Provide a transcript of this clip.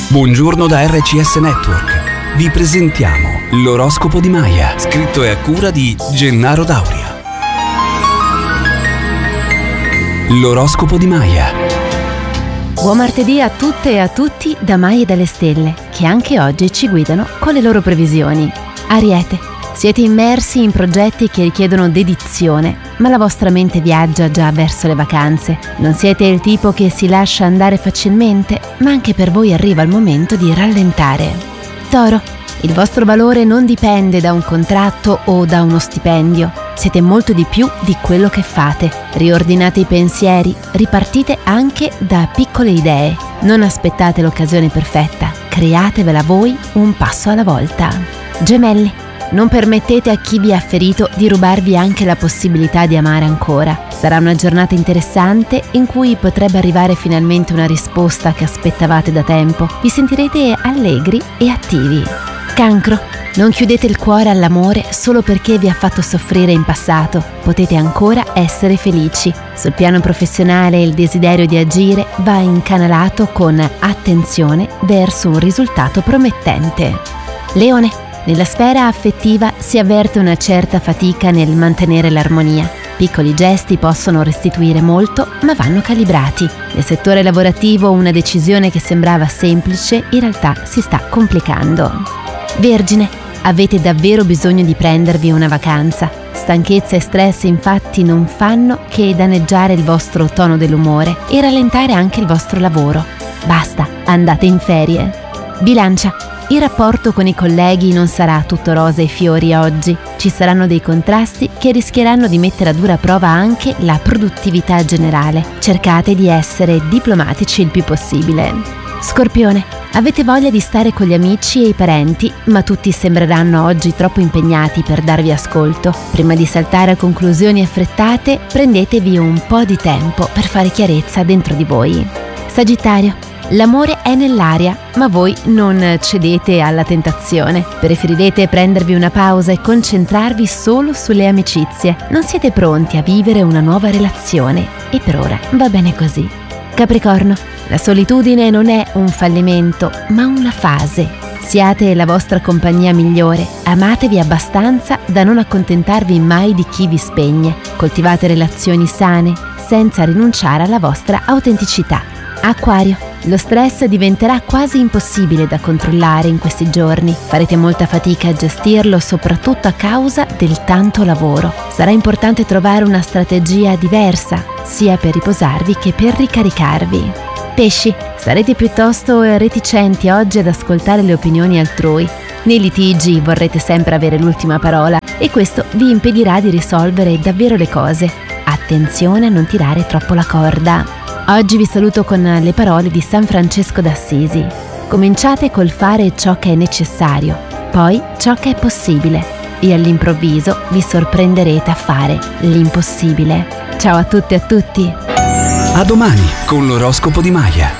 Buongiorno da RCS Network. Vi presentiamo l'oroscopo di Maya, scritto e a cura di Gennaro Dauria. L'oroscopo di Maya. Buon martedì a tutte e a tutti da Maya e dalle stelle, che anche oggi ci guidano con le loro previsioni. Ariete, siete immersi in progetti che richiedono dedizione, ma la vostra mente viaggia già verso le vacanze. Non siete il tipo che si lascia andare facilmente, ma anche per voi arriva il momento di rallentare. Toro, il vostro valore non dipende da un contratto o da uno stipendio. Siete molto di più di quello che fate. Riordinate i pensieri, ripartite anche da piccole idee. Non aspettate l'occasione perfetta, createvela voi un passo alla volta. Gemelli, non permettete a chi vi ha ferito di rubarvi anche la possibilità di amare ancora. Sarà una giornata interessante in cui potrebbe arrivare finalmente una risposta che aspettavate da tempo. Vi sentirete allegri e attivi. Cancro, non chiudete il cuore all'amore solo perché vi ha fatto soffrire in passato. Potete ancora essere felici. Sul piano professionale il desiderio di agire va incanalato con attenzione verso un risultato promettente. Leone, nella sfera affettiva si avverte una certa fatica nel mantenere l'armonia. Piccoli gesti possono restituire molto, ma vanno calibrati. Nel settore lavorativo una decisione che sembrava semplice in realtà si sta complicando. Vergine, avete davvero bisogno di prendervi una vacanza. Stanchezza e stress infatti non fanno che danneggiare il vostro tono dell'umore e rallentare anche il vostro lavoro. Basta, andate in ferie. Bilancia, il rapporto con i colleghi non sarà tutto rose e fiori oggi. Ci saranno dei contrasti che rischieranno di mettere a dura prova anche la produttività generale. Cercate di essere diplomatici il più possibile. Scorpione, avete voglia di stare con gli amici e i parenti, ma tutti sembreranno oggi troppo impegnati per darvi ascolto. Prima di saltare a conclusioni affrettate, prendetevi un po' di tempo per fare chiarezza dentro di voi. Sagittario, l'amore è nell'aria, ma voi non cedete alla tentazione. Preferirete prendervi una pausa e concentrarvi solo sulle amicizie. Non siete pronti a vivere una nuova relazione e per ora va bene così. Capricorno, la solitudine non è un fallimento, ma una fase. Siate la vostra compagnia migliore, amatevi abbastanza da non accontentarvi mai di chi vi spegne. Coltivate relazioni sane, senza rinunciare alla vostra autenticità. Acquario, lo stress diventerà quasi impossibile da controllare in questi giorni. Farete molta fatica a gestirlo, soprattutto a causa del tanto lavoro. Sarà importante trovare una strategia diversa, sia per riposarvi che per ricaricarvi. Pesci, sarete piuttosto reticenti oggi ad ascoltare le opinioni altrui. Nei litigi vorrete sempre avere l'ultima parola e questo vi impedirà di risolvere davvero le cose. Attenzione a non tirare troppo la corda. Oggi vi saluto con le parole di San Francesco d'Assisi. Cominciate col fare ciò che è necessario, poi ciò che è possibile e all'improvviso vi sorprenderete a fare l'impossibile. Ciao a tutte e a tutti! A domani con l'oroscopo di Maya.